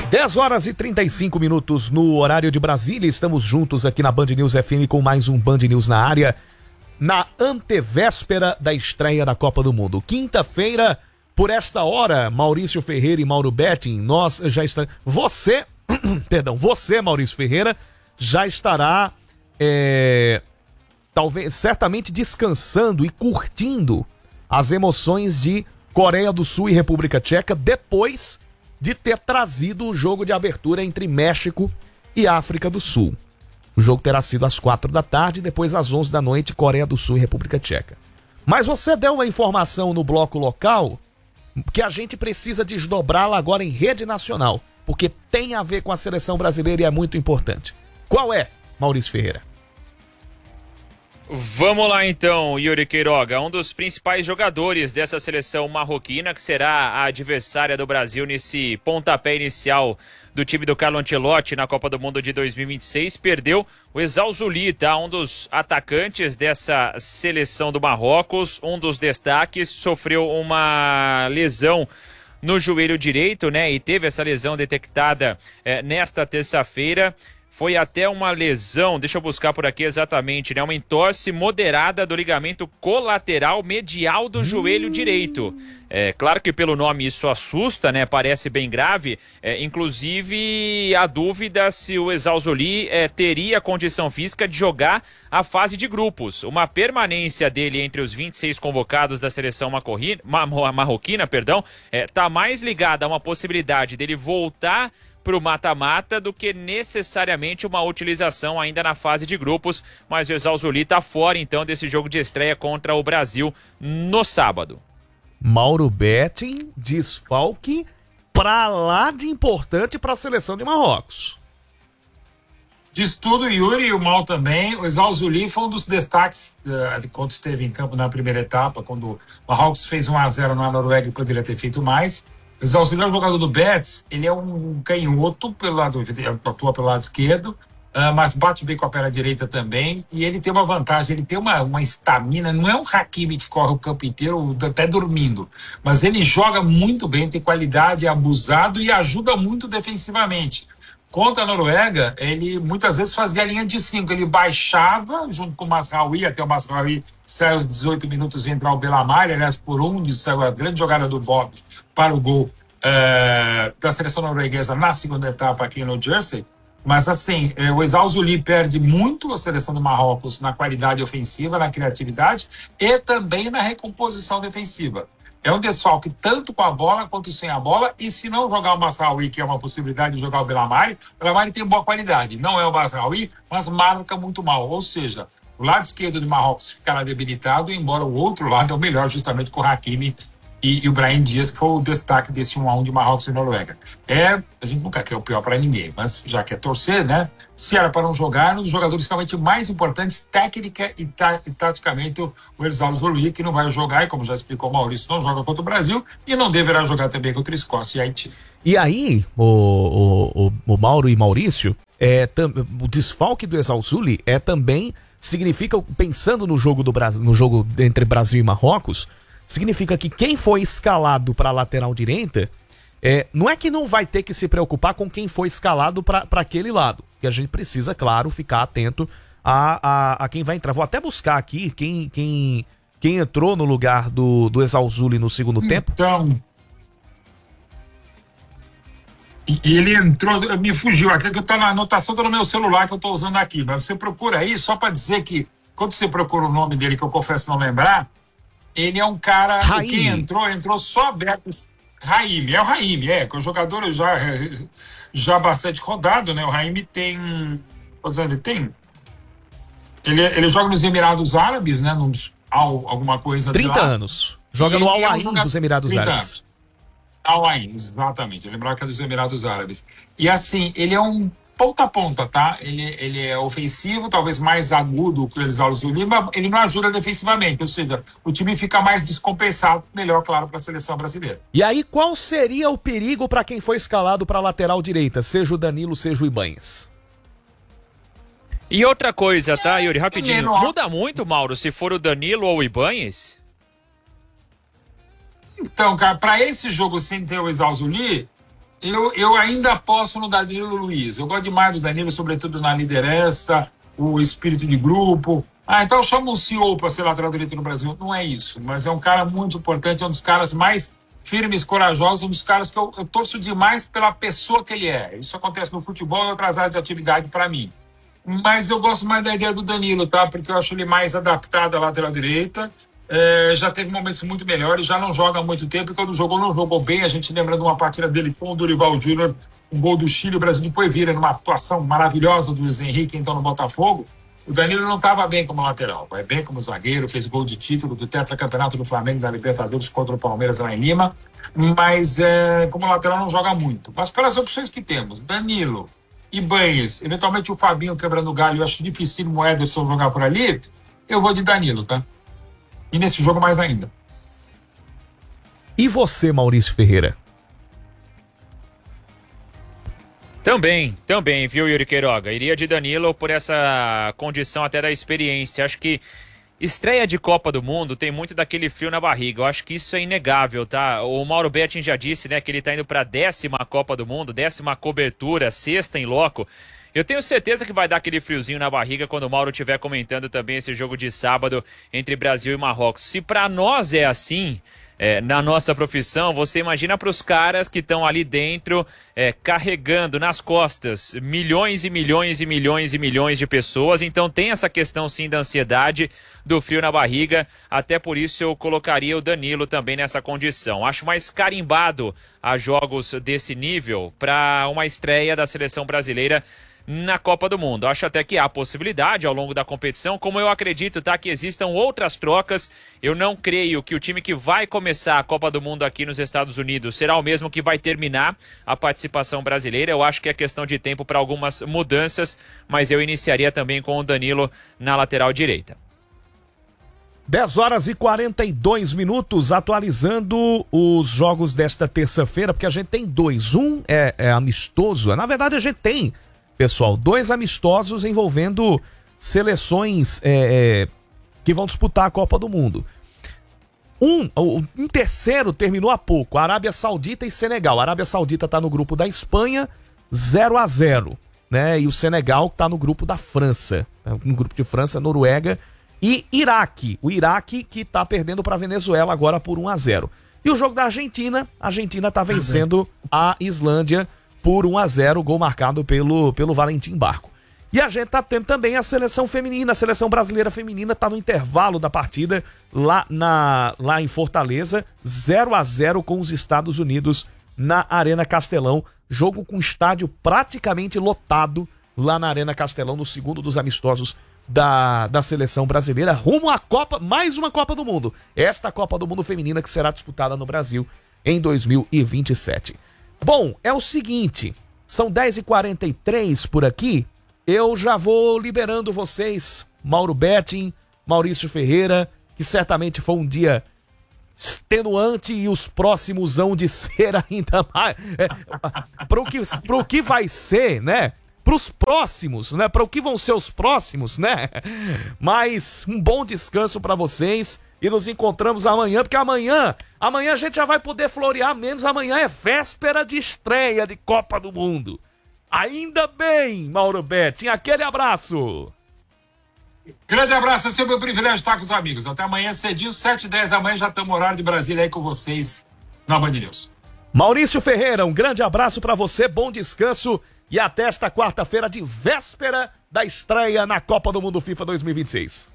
10 horas e 35 minutos no horário de Brasília. Estamos juntos aqui na Band News FM com mais um Band News na área, na antevéspera da estreia da Copa do Mundo. Quinta-feira, por esta hora, Maurício Ferreira e Mauro Betting, nós já estamos... Você, Maurício Ferreira, já estará, talvez, certamente descansando e curtindo as emoções de Coreia do Sul e República Tcheca, depois de ter trazido o jogo de abertura entre México e África do Sul. O jogo terá sido às 4 da tarde, depois às 11 da noite, Coreia do Sul e República Tcheca. Mas você deu uma informação no bloco local que a gente precisa desdobrá-la agora em rede nacional, porque tem a ver com a seleção brasileira e é muito importante. Qual é, Maurício Ferreira? Vamos lá então, Yuri Queiroga, um dos principais jogadores dessa seleção marroquina, que será a adversária do Brasil nesse pontapé inicial do time do Carlo Ancelotti na Copa do Mundo de 2026, perdeu o Ezal Zuli, tá? Um dos atacantes dessa seleção do Marrocos, um dos destaques, sofreu uma lesão no joelho direito, né? E teve essa lesão detectada nesta terça-feira. Foi até uma lesão, deixa eu buscar por aqui exatamente, né? Uma entorse moderada do ligamento colateral medial do joelho direito. Claro que pelo nome isso assusta, né? Parece bem grave. Inclusive, a dúvida se o Ezal Zuli teria condição física de jogar a fase de grupos. Uma permanência dele entre os 26 convocados da seleção marroquina, tá mais ligada a uma possibilidade dele voltar para o mata-mata do que necessariamente uma utilização ainda na fase de grupos, mas o Ezal Zuli está fora então desse jogo de estreia contra o Brasil no sábado. Mauro Betting, desfalque pra lá de importante para a seleção de Marrocos. Diz tudo, Yuri, e o Mal também. O Ezal Zuli foi um dos destaques quando esteve em campo na primeira etapa, quando o Marrocos fez 1-0 na Noruega e poderia ter feito mais. O Ezal Zuli é um jogador do Betis, ele é um canhoto, atua pelo lado esquerdo, mas bate bem com a perna direita também, e ele tem uma vantagem, ele tem uma estamina, não é um Hakimi que corre o campo inteiro, até dormindo, mas ele joga muito bem, tem qualidade, é abusado e ajuda muito defensivamente. Contra a Noruega, ele muitas vezes fazia a linha de 5, ele baixava junto com o Mazraoui, até o Mazraoui saiu aos 18 minutos e entrar o Belamar, aliás, por onde saiu a grande jogada do Bob para o gol da seleção norueguesa na segunda etapa aqui no Jersey. Mas assim, o Ezal Zuli perde muito a seleção do Marrocos na qualidade ofensiva, na criatividade e também na recomposição defensiva. É um desfalque tanto com a bola quanto sem a bola, e se não jogar o Mazraoui, que é uma possibilidade de jogar o Belamar tem boa qualidade. Não é o Mazraoui, mas marca muito mal. Ou seja, o lado esquerdo do Marrocos ficará debilitado, embora o outro lado é o melhor, justamente com o Hakimi e o Brahim Dias, que foi o destaque desse 1-1 de Marrocos e Noruega. A gente nunca quer o pior para ninguém, mas já quer torcer, né? Se era para não jogar, um dos jogadores realmente mais importantes, técnica e taticamente, o Ezal Zuli, que não vai jogar, e como já explicou o Maurício, não joga contra o Brasil e não deverá jogar também contra a Escócia e Haiti. E aí, o Mauro e Maurício, o desfalque do Ezal Zuli também significa, pensando no jogo do Brasil, no jogo entre Brasil e Marrocos, significa que quem foi escalado para a lateral direita, não é que não vai ter que se preocupar com quem foi escalado para aquele lado. Que a gente precisa, claro, ficar atento a quem vai entrar. Vou até buscar aqui quem entrou no lugar do Ezal Zuli no segundo tempo. Então, ele entrou, me fugiu aqui, que tá na anotação, tá no meu celular que eu tô usando aqui. Mas você procura aí, só para dizer que, quando você procura o nome dele, que eu confesso não lembrar, ele é um cara, quem entrou só aberto. Raimi, é o Raimi, que é um jogador já bastante rodado, né? O Raimi ele joga nos Emirados Árabes, né? Alguma coisa 30 anos. Joga no Al Ain dos Emirados Árabes. Al Ain, exatamente. Eu lembrava que é dos Emirados Árabes. E assim, ele é um ponta a ponta, tá? Ele é ofensivo, talvez mais agudo que o Ezal Zuli, mas ele não ajuda defensivamente, ou seja, o time fica mais descompensado, melhor, claro, para a seleção brasileira. E aí, qual seria o perigo para quem foi escalado para a lateral direita, seja o Danilo, seja o Ibanez? E outra coisa, tá, Yuri, rapidinho, muda muito, Mauro, se for o Danilo ou o Ibanez? Então, cara, para esse jogo sem ter o Ezal Zuli, Eu ainda aposto no Danilo Luiz. Eu gosto demais do Danilo, sobretudo na liderança, o espírito de grupo. Então chama um CEO para ser lateral direito no Brasil. Não é isso, mas é um cara muito importante, é um dos caras mais firmes, corajosos, um dos caras que eu torço demais pela pessoa que ele é. Isso acontece no futebol e outras áreas de atividade para mim. Mas eu gosto mais da ideia do Danilo, tá? Porque eu acho ele mais adaptado à lateral direita. Já teve momentos muito melhores, já não joga há muito tempo, e quando jogou, não jogou bem. A gente lembra de uma partida dele com o Dorival Júnior, um gol do Chile, o Brasil depois vira numa atuação maravilhosa do Luiz Henrique, então no Botafogo. O Danilo não estava bem como lateral, vai bem como zagueiro, fez gol de título do tetracampeonato do Flamengo da Libertadores contra o Palmeiras lá em Lima, mas como lateral não joga muito. Mas pelas opções que temos, Danilo, Ibáñez, eventualmente o Fabinho quebrando o galho, eu acho difícil o Ederson jogar por ali, eu vou de Danilo, tá? E nesse jogo mais ainda. E você, Maurício Ferreira? Também, viu, Yuri Queiroga? Iria de Danilo por essa condição até da experiência. Acho que estreia de Copa do Mundo tem muito daquele frio na barriga. Eu acho que isso é inegável, tá? O Mauro Betting já disse, né, que ele tá indo pra 10ª Copa do Mundo, 10ª cobertura, 6ª em loco. Eu tenho certeza que vai dar aquele friozinho na barriga quando o Mauro estiver comentando também esse jogo de sábado entre Brasil e Marrocos. Se pra nós é assim, na nossa profissão, você imagina para os caras que estão ali dentro carregando nas costas milhões e milhões e milhões e milhões de pessoas. Então tem essa questão sim da ansiedade, do frio na barriga. Até por isso eu colocaria o Danilo também nessa condição. Acho mais carimbado a jogos desse nível para uma estreia da seleção brasileira na Copa do Mundo. Acho até que há possibilidade ao longo da competição, como eu acredito, tá, que existam outras trocas. Eu não creio que o time que vai começar a Copa do Mundo aqui nos Estados Unidos será o mesmo que vai terminar a participação brasileira. Eu acho que é questão de tempo para algumas mudanças, mas eu iniciaria também com o Danilo na lateral direita. 10h42, atualizando os jogos desta terça-feira, porque a gente tem dois. Um é amistoso, na verdade a gente tem, pessoal, 2 amistosos envolvendo seleções que vão disputar a Copa do Mundo. Um terceiro terminou há pouco, Arábia Saudita e Senegal. A Arábia Saudita está no grupo da Espanha, 0-0, né? E o Senegal está no grupo da França, no grupo de França, Noruega e Iraque. O Iraque que está perdendo para a Venezuela agora por 1-0. E o jogo da Argentina, a Argentina está vencendo a Islândia por 1-0, gol marcado pelo Valentim Barco. E a gente tá tendo também a seleção feminina, a seleção brasileira feminina tá no intervalo da partida lá em Fortaleza, 0-0 com os Estados Unidos na Arena Castelão, jogo com estádio praticamente lotado lá na Arena Castelão, no segundo dos amistosos da seleção brasileira, rumo à Copa, mais uma Copa do Mundo, esta Copa do Mundo feminina que será disputada no Brasil em 2027. Bom, é o seguinte, são 10h43 por aqui, eu já vou liberando vocês, Mauro Betting, Maurício Ferreira, que certamente foi um dia extenuante e os próximos hão de ser ainda mais, pro que vai ser, né? Pros próximos, né? Para o que vão ser os próximos, né? Mas um bom descanso para vocês. E nos encontramos amanhã, porque amanhã a gente já vai poder florear menos. Amanhã é véspera de estreia de Copa do Mundo. Ainda bem, Mauro Betting. Aquele abraço. Grande abraço, é sempre um privilégio estar com os amigos. Até amanhã cedinho, 7h10 da manhã, já estamos no horário de Brasília aí com vocês na Band News. Maurício Ferreira, um grande abraço para você, bom descanso e até esta quarta-feira de véspera da estreia na Copa do Mundo FIFA 2026.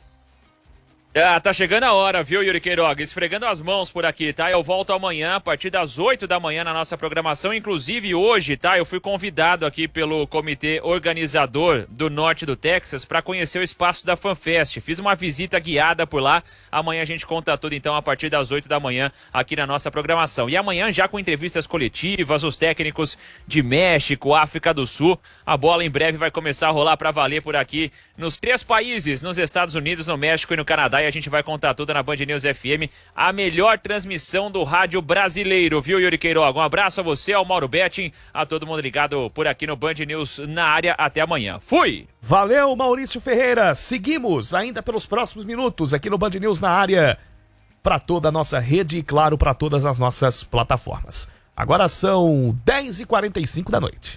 Tá chegando a hora, viu, Yuri Queiroga? Esfregando as mãos por aqui, tá? Eu volto amanhã, a partir das 8 da manhã na nossa programação. Inclusive hoje, tá? Eu fui convidado aqui pelo comitê organizador do norte do Texas para conhecer o espaço da FanFest. Fiz uma visita guiada por lá. Amanhã a gente conta tudo, então, a partir das 8 da manhã aqui na nossa programação. E amanhã já com entrevistas coletivas, os técnicos de México, África do Sul. A bola em breve vai começar a rolar para valer por aqui nos 3 países, nos Estados Unidos, no México e no Canadá. E a gente vai contar tudo na Band News FM, a melhor transmissão do rádio brasileiro, viu, Yuri Queiroga? Um abraço a você, ao Mauro Betting, a todo mundo ligado por aqui no Band News na área. Até amanhã. Fui! Valeu, Maurício Ferreira. Seguimos ainda pelos próximos minutos aqui no Band News na área, para toda a nossa rede e, claro, para todas as nossas plataformas. Agora são 10h45 da noite.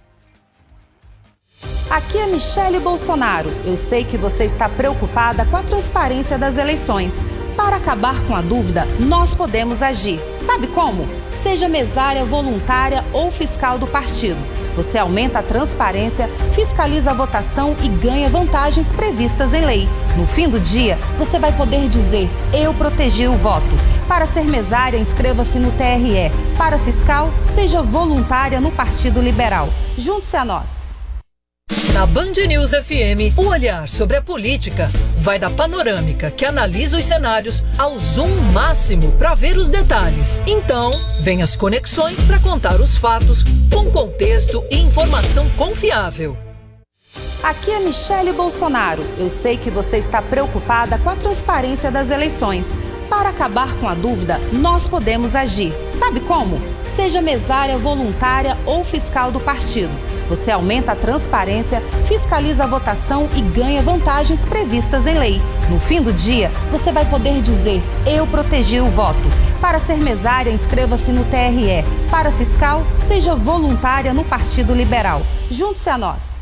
Aqui é Michele Bolsonaro. Eu sei que você está preocupada com a transparência das eleições. Para acabar com a dúvida, nós podemos agir. Sabe como? Seja mesária, voluntária ou fiscal do partido. Você aumenta a transparência, fiscaliza a votação e ganha vantagens previstas em lei. No fim do dia, você vai poder dizer: eu protegi o voto. Para ser mesária, inscreva-se no TRE. Para fiscal, seja voluntária no Partido Liberal. Junte-se a nós. Na Band News FM, o olhar sobre a política vai da panorâmica que analisa os cenários ao zoom máximo para ver os detalhes. Então, vem as conexões para contar os fatos com contexto e informação confiável. Aqui é Michele Bolsonaro. Eu sei que você está preocupada com a transparência das eleições. Para acabar com a dúvida, nós podemos agir. Sabe como? Seja mesária, voluntária ou fiscal do partido. Você aumenta a transparência, fiscaliza a votação e ganha vantagens previstas em lei. No fim do dia, você vai poder dizer: eu protegi o voto. Para ser mesária, inscreva-se no TRE. Para fiscal, seja voluntária no Partido Liberal. Junte-se a nós.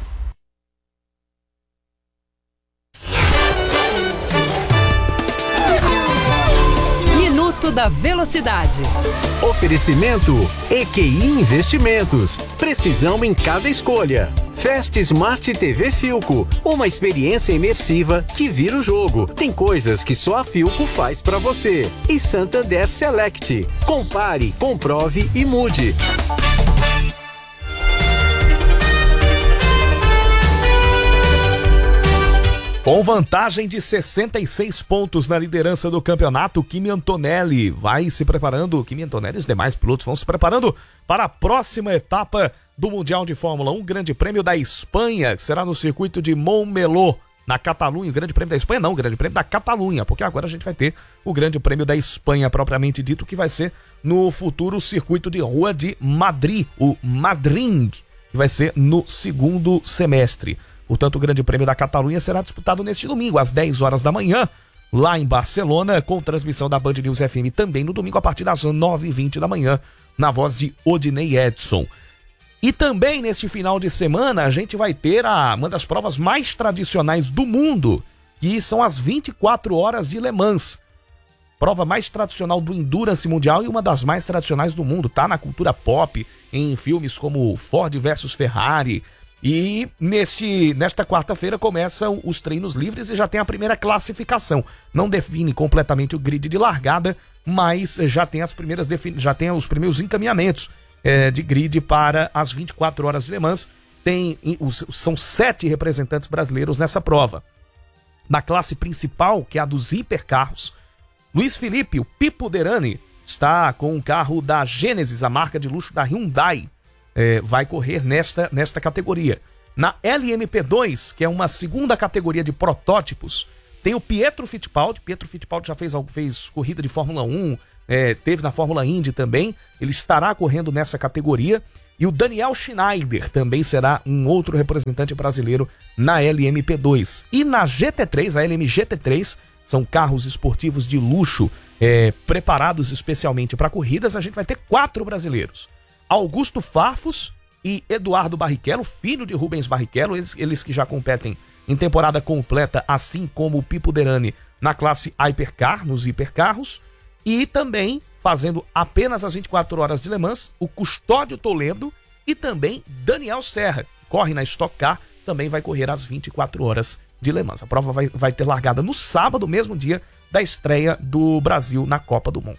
Minuto da Velocidade. Oferecimento EQI Investimentos. Precisão em cada escolha. Fast Smart TV Philco. Uma experiência imersiva que vira o jogo. Tem coisas que só a Philco faz pra você. E Santander Select. Compare, comprove e mude. Com vantagem de 66 pontos na liderança do campeonato, Kimi Antonelli vai se preparando, Kimi Antonelli e os demais pilotos vão se preparando para a próxima etapa do Mundial de Fórmula 1, Grande Prêmio da Espanha, que será no circuito de Montmeló, na Catalunha. O Grande Prêmio da Espanha não, o Grande Prêmio da Catalunha, porque agora a gente vai ter o Grande Prêmio da Espanha propriamente dito, que vai ser no futuro circuito de Rua de Madrid, o Madrid, que vai ser no segundo semestre. Portanto, o Grande Prêmio da Catalunha será disputado neste domingo, às 10 horas da manhã, lá em Barcelona, com transmissão da Band News FM também no domingo, a partir das 9h20 da manhã, na voz de Odinei Edson. E também, neste final de semana, a gente vai ter uma das provas mais tradicionais do mundo, que são as 24 horas de Le Mans. Prova mais tradicional do Endurance Mundial e uma das mais tradicionais do mundo. Tá na cultura pop, em filmes como Ford versus Ferrari. E nesta quarta-feira começam os treinos livres e já tem a primeira classificação. Não define completamente o grid de largada, mas já tem os primeiros encaminhamentos de grid para as 24 horas de Le Mans. São 7 representantes brasileiros nessa prova. Na classe principal, que é a dos hipercarros, Luiz Felipe, o Pipo Derani, está com um carro da Genesis, a marca de luxo da Hyundai. Vai correr nesta categoria. Na LMP2, que é uma segunda categoria de protótipos, tem o Pietro Fittipaldi. Pietro Fittipaldi já fez corrida de Fórmula 1, teve na Fórmula Indy também. Ele estará correndo nessa categoria. E o Daniel Schneider também será um outro representante brasileiro na LMP2. E na GT3, a LM GT3, são carros esportivos de luxo preparados especialmente para corridas. A gente vai ter 4 brasileiros. Augusto Farfus e Eduardo Barrichello, filho de Rubens Barrichello, eles que já competem em temporada completa, assim como o Pipo Derani na classe Hypercar, nos hipercarros, e também fazendo apenas as 24 horas de Le Mans, o Custódio Toledo e também Daniel Serra, que corre na Stock Car, também vai correr as 24 horas de Le Mans. A prova vai ter largada no sábado, mesmo dia da estreia do Brasil na Copa do Mundo.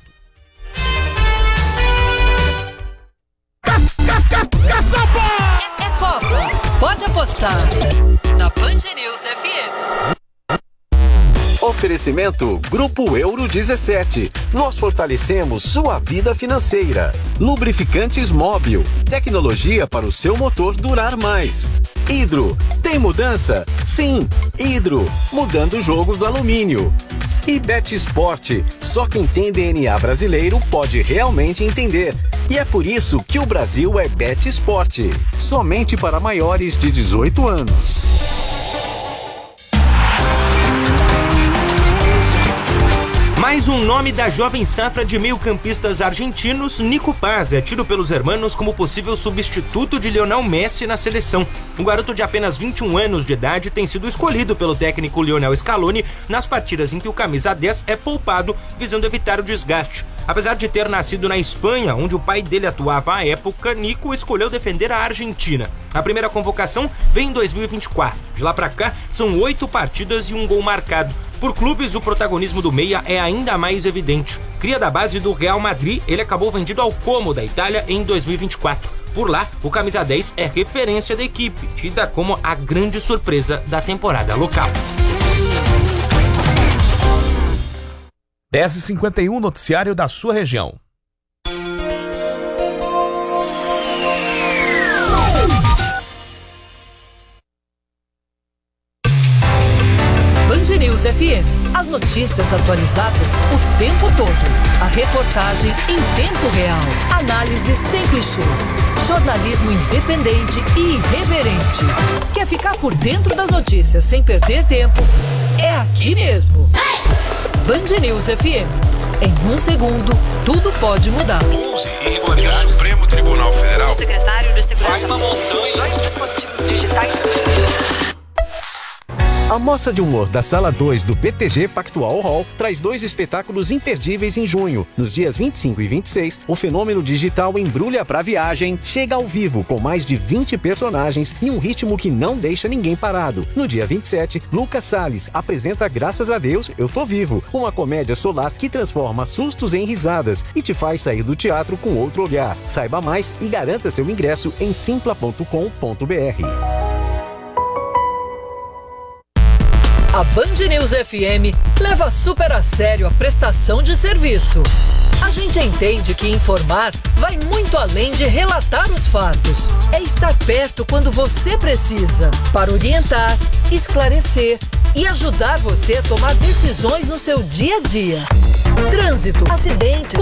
É Copa. Pode apostar na Band News FM. Oferecimento Grupo Euro 17. Nós fortalecemos sua vida financeira. Lubrificantes Móbil. Tecnologia para o seu motor durar mais. Hidro. Tem mudança? Sim. Hidro. Mudando o jogo do alumínio. E Bet Sport. Só quem tem DNA brasileiro pode realmente entender. E é por isso que o Brasil é Bet Sport. Somente para maiores de 18 anos. Mais um nome da jovem safra de meio-campistas argentinos, Nico Paz, é tido pelos hermanos como possível substituto de Lionel Messi na seleção. O garoto de apenas 21 anos de idade tem sido escolhido pelo técnico Lionel Scaloni nas partidas em que o camisa 10 é poupado, visando evitar o desgaste. Apesar de ter nascido na Espanha, onde o pai dele atuava à época, Nico escolheu defender a Argentina. A primeira convocação vem em 2024. De lá pra cá, são 8 partidas e um gol marcado. Por clubes, o protagonismo do meia é ainda mais evidente. Cria da base do Real Madrid, ele acabou vendido ao Como da Itália em 2024. Por lá, o camisa 10 é referência da equipe, tida como a grande surpresa da temporada local. 10h51, noticiário da sua região. Band News FM. As notícias atualizadas o tempo todo. A reportagem em tempo real. Análise sem clichês. Jornalismo independente e irreverente. Quer ficar por dentro das notícias sem perder tempo? É aqui mesmo. Band News FM. Em 1 segundo, tudo pode mudar. O Supremo Tribunal Federal. O secretário de Segurança. Vai uma montanha. 2 dispositivos digitais. A Mostra de Humor da Sala 2 do BTG Pactual Hall traz 2 espetáculos imperdíveis em junho. Nos dias 25 e 26, o fenômeno digital Embrulha pra Viagem chega ao vivo com mais de 20 personagens e um ritmo que não deixa ninguém parado. No dia 27, Lucas Salles apresenta Graças a Deus, Eu Tô Vivo, uma comédia solar que transforma sustos em risadas e te faz sair do teatro com outro olhar. Saiba mais e garanta seu ingresso em simpla.com.br. A Band News FM leva super a sério a prestação de serviço. A gente entende que informar vai muito além de relatar os fatos. É estar perto quando você precisa, para orientar, esclarecer e ajudar você a tomar decisões no seu dia a dia. Trânsito, acidentes,